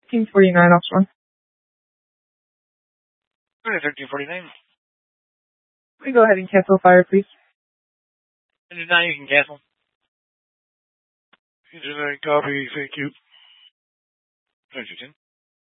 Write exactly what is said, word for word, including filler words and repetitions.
thirteen forty-nine, option one. Okay, thirteen forty-nine. We go ahead and cancel fire, please. And now you can cancel. You did a copy, thank you. Thank you, Tim.